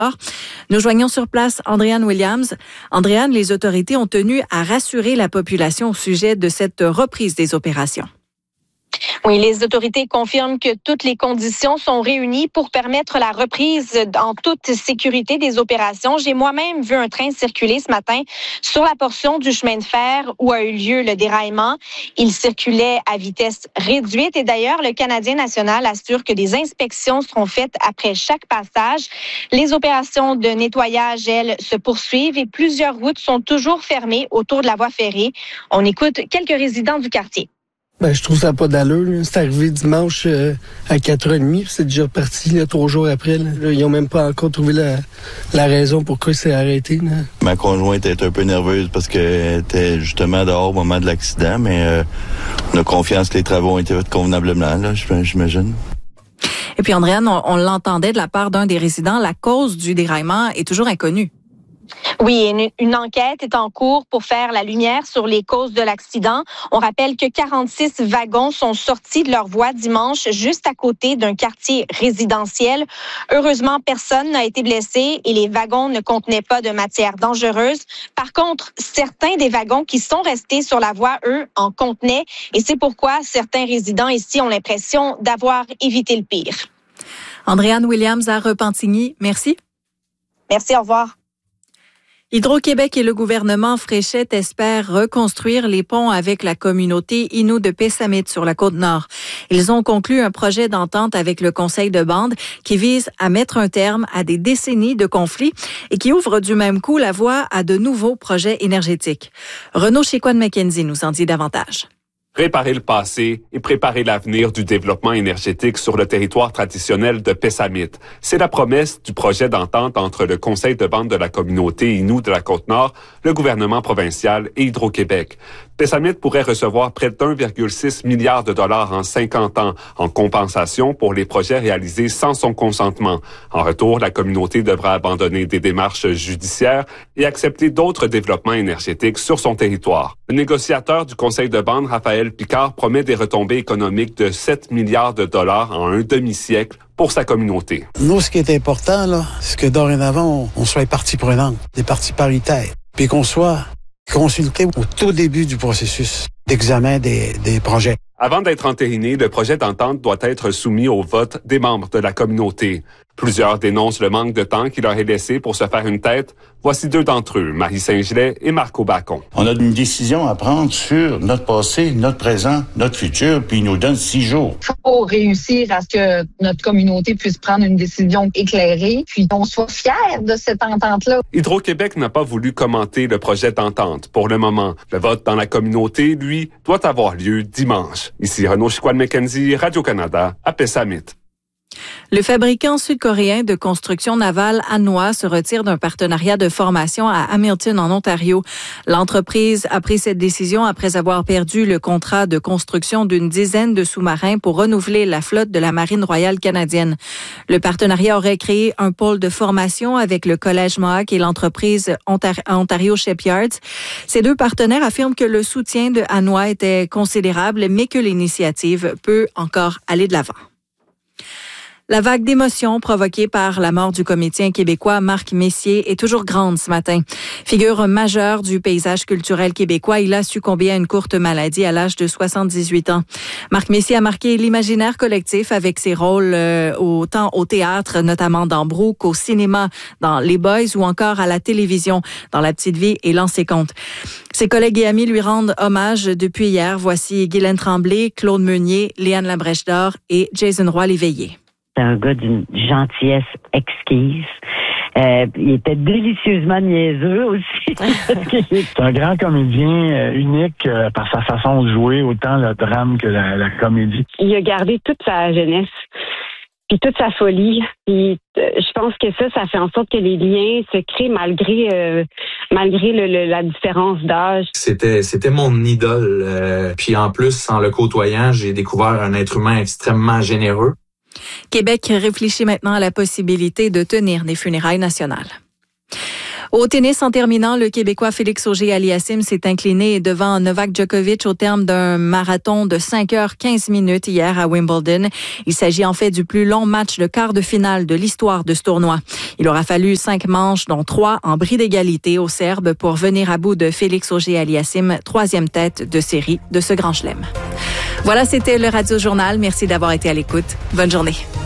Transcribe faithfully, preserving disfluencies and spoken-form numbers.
Nous joignons sur place Andréane Williams. Andréane, les autorités ont tenu à rassurer la population au sujet de cette reprise des opérations. Oui, les autorités confirment que toutes les conditions sont réunies pour permettre la reprise en toute sécurité des opérations. J'ai moi-même vu un train circuler ce matin sur la portion du chemin de fer où a eu lieu le déraillement. Il circulait à vitesse réduite et d'ailleurs, le Canadien national assure que des inspections seront faites après chaque passage. Les opérations de nettoyage, elles, se poursuivent et plusieurs routes sont toujours fermées autour de la voie ferrée. On écoute quelques résidents du quartier. Ben, je trouve ça pas d'allure. C'est arrivé dimanche euh, à quatre heures trente, puis c'est déjà reparti là, trois jours après. Là. Là, ils ont même pas encore trouvé la, la raison pourquoi c'est arrêté. Là. Ma conjointe était un peu nerveuse parce qu'elle était justement dehors au moment de l'accident, mais euh, on a confiance que les travaux ont été faits convenablement, là, j'imagine. Et puis, Andréane, on, on l'entendait de la part d'un des résidents, la cause du déraillement est toujours inconnue. Oui, une, une enquête est en cours pour faire la lumière sur les causes de l'accident. On rappelle que quarante-six wagons sont sortis de leur voie dimanche juste à côté d'un quartier résidentiel. Heureusement, personne n'a été blessé et les wagons ne contenaient pas de matière dangereuse. Par contre, certains des wagons qui sont restés sur la voie, eux, en contenaient et c'est pourquoi certains résidents ici ont l'impression d'avoir évité le pire. Andréane Williams à Repentigny, merci. Merci, au revoir. Hydro-Québec et le gouvernement Fréchette espèrent reconstruire les ponts avec la communauté Innu de Pessamit sur la Côte-Nord. Ils ont conclu un projet d'entente avec le conseil de bande qui vise à mettre un terme à des décennies de conflits et qui ouvre du même coup la voie à de nouveaux projets énergétiques. Renaud Chicoine-Mackenzie nous en dit davantage. Réparer le passé et préparer l'avenir du développement énergétique sur le territoire traditionnel de Pessamit. C'est la promesse du projet d'entente entre le conseil de bande de la communauté Innu de la Côte-Nord, le gouvernement provincial et Hydro-Québec. Pessamit pourrait recevoir près d'un virgule six milliard de dollars en cinquante ans en compensation pour les projets réalisés sans son consentement. En retour, la communauté devra abandonner des démarches judiciaires et accepter d'autres développements énergétiques sur son territoire. Le négociateur du conseil de bande, Raphaël Picard, promet des retombées économiques de sept milliards de dollars en un demi-siècle pour sa communauté. Nous, ce qui est important, là, c'est que dorénavant, on, on soit partie prenante, des parties paritaires, puis qu'on soit consulté au tout début du processus d'examen des, des projets. Avant d'être entériné, le projet d'entente doit être soumis au vote des membres de la communauté. Plusieurs dénoncent le manque de temps qui leur est laissé pour se faire une tête. Voici deux d'entre eux, Marie Saint-Gelais et Marco Bacon. On a une décision à prendre sur notre passé, notre présent, notre futur, puis il nous donne six jours. Il faut réussir à ce que notre communauté puisse prendre une décision éclairée, puis qu'on soit fiers de cette entente-là. Hydro-Québec n'a pas voulu commenter le projet d'entente pour le moment. Le vote dans la communauté, lui, doit avoir lieu dimanche. Ici Renaud Chicoine-Mackenzie, Radio-Canada, à Pessamit. Le fabricant sud-coréen de construction navale Hanwha se retire d'un partenariat de formation à Hamilton, en Ontario. L'entreprise a pris cette décision après avoir perdu le contrat de construction d'une dizaine de sous-marins pour renouveler la flotte de la Marine royale canadienne. Le partenariat aurait créé un pôle de formation avec le Collège Mohawk et l'entreprise Ontar- Ontario Shipyards. Ces deux partenaires affirment que le soutien de Hanwha était considérable, mais que l'initiative peut encore aller de l'avant. La vague d'émotions provoquée par la mort du comédien québécois Marc Messier est toujours grande ce matin. Figure majeure du paysage culturel québécois, il a succombé à une courte maladie à l'âge de soixante-dix-huit ans. Marc Messier a marqué l'imaginaire collectif avec ses rôles euh, autant au théâtre, notamment dans Brooke, au cinéma, dans Les Boys ou encore à la télévision, dans La Petite Vie et Lancez compte. Ses collègues et amis lui rendent hommage depuis hier. Voici Guylaine Tremblay, Claude Meunier, Léane Labrèche-Dor et Jason Roy-Léveillé. C'est un gars d'une gentillesse exquise. Euh, il était délicieusement niaiseux aussi. C'est un grand comédien euh, unique euh, par sa façon de jouer, autant le drame que la, la comédie. Il a gardé toute sa jeunesse, puis toute sa folie. Puis euh, je pense que ça, ça fait en sorte que les liens se créent malgré euh, malgré le, le, la différence d'âge. C'était c'était mon idole. Euh, puis en plus, en le côtoyant, j'ai découvert un être humain extrêmement généreux. Québec réfléchit maintenant à la possibilité de tenir des funérailles nationales. Au tennis, en terminant, le Québécois Félix Auger-Aliassime s'est incliné devant Novak Djokovic au terme d'un marathon de cinq heures quinze minutes hier à Wimbledon. Il s'agit en fait du plus long match de quart de finale de l'histoire de ce tournoi. Il aura fallu cinq manches, dont trois en bris d'égalité aux Serbes pour venir à bout de Félix Auger-Aliassime, troisième tête de série de ce grand chelem. Voilà, c'était le Radio Journal. Merci d'avoir été à l'écoute. Bonne journée.